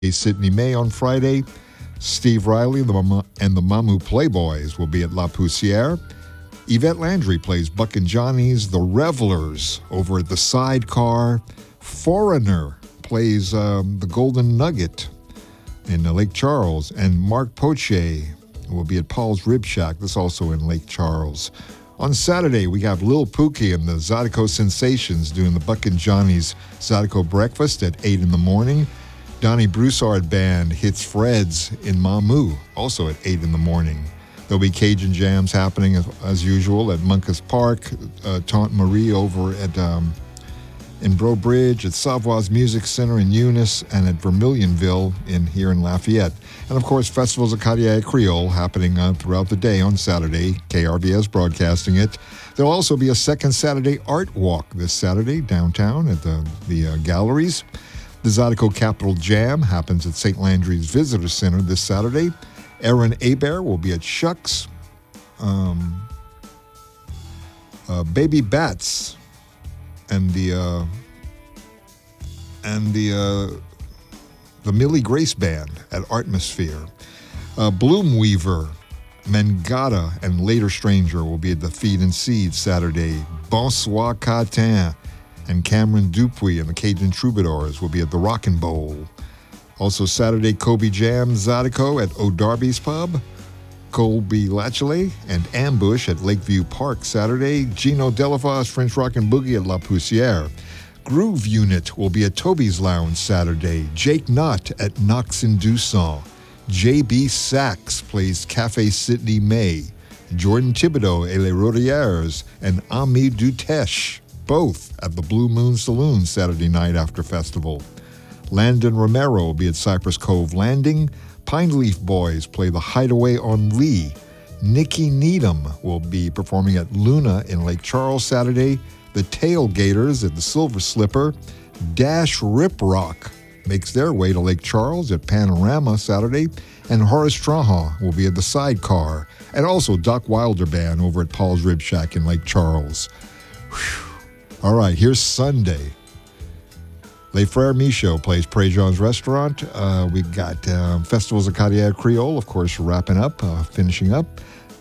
Sydney May on Friday. Steve Riley and the Mamu Playboys will be at La Poussière. Yvette Landry plays Buck and Johnny's The Revelers over at the Sidecar. Foreigner plays the Golden Nugget in Lake Charles. And Mark Poche will be at Paul's Rib Shack. This also in Lake Charles. On Saturday, we have Lil Pookie and the Zydeco Sensations doing the Buck and Johnny's Zydeco Breakfast at 8 in the morning. Donnie Broussard Band hits Fred's in Mamu, also at 8 in the morning. There'll be Cajun jams happening as usual at Munkus Park, Tante Marie over at in Breaux Bridge, at Savoie's Music Center in Eunice, and at Vermilionville here in Lafayette. And of course, Festivals of Cartier Creole happening throughout the day on Saturday. KRBS broadcasting it. There'll also be a second Saturday art walk this Saturday downtown at the galleries. The Zydeco Capital Jam happens at St. Landry's Visitor Center this Saturday. Aaron Hebert will be at Shucks. Baby Bats and the Millie Grace Band at Artmosphere. Bloom Weaver, Mangata, and Later Stranger will be at the Feed and Seed Saturday. Bonsoir Catin and Cameron Dupuis and the Cajun Troubadours will be at the Rockin' Bowl. Also Saturday, Kobe Jam Zydeco at O'Darby's Pub. Colby Latchley and Ambush at Lakeview Park Saturday. Gino Delafaz French Rock and Boogie at La Poussière. Groove Unit will be at Toby's Lounge Saturday. Jake Knott at Knox in Dusson. J.B. Sachs plays Cafe Sydney May. Jordan Thibodeau et Les Rodières and Ami Dutesh, both at the Blue Moon Saloon Saturday night after festival. Landon Romero will be at Cypress Cove Landing. Pine Leaf Boys play The Hideaway on Lee. Nikki Needham will be performing at Luna in Lake Charles Saturday. The Tailgaters at the Silver Slipper. Dash Rip Rock makes their way to Lake Charles at Panorama Saturday. And Horace Traha will be at the Sidecar. And also Doc Wilder Band over at Paul's Rib Shack in Lake Charles. Whew. All right, here's Sunday. Les Frères Michaud plays Préjean's Restaurant. We've got Festivals of Cartier Creole, of course, wrapping up, finishing up.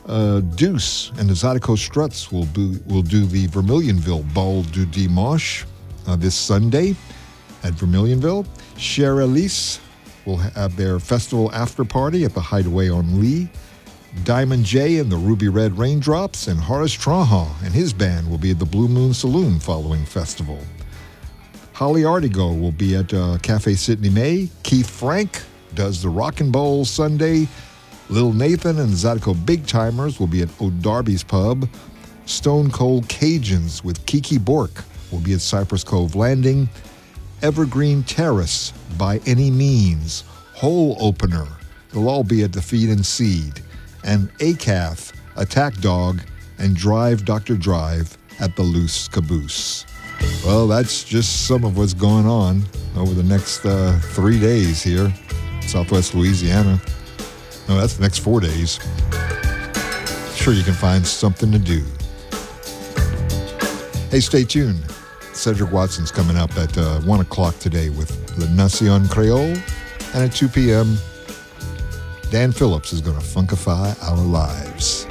Deuce and the Zydeco Struts will do the Vermilionville Bal du Dimanche this Sunday at Vermilionville. Cher Elise will have their festival after party at the Hideaway on Lee. Diamond J and the Ruby Red Raindrops and Horace Trahan and his band will be at the Blue Moon Saloon following festival. Holly Artigo will be at Cafe Sydney May. Keith Frank does the Rockin' Bowl Sunday. Lil Nathan and Zydeco Big Timers will be at O'Darby's Pub. Stone Cold Cajuns with Kiki Bork will be at Cypress Cove Landing. Evergreen Terrace, By Any Means, Hole Opener, they'll all be at the Feed and Seed. And ACAF, Attack Dog, and Drive Dr. Drive at the Loose Caboose. Well, that's just some of what's going on over the next 3 days here in Southwest Louisiana. No, that's the next 4 days. Sure, you can find something to do. Hey, stay tuned. Cedric Watson's coming up at 1 o'clock today with Le Nation Creole. And at 2 p.m., Dan Phillips is going to funkify our lives.